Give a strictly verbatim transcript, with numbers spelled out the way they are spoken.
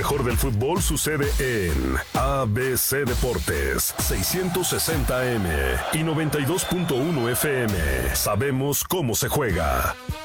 mejor del fútbol sucede en A B C Deportes, seiscientos sesenta A M y noventa y dos punto uno F M. Sabemos cómo se juega.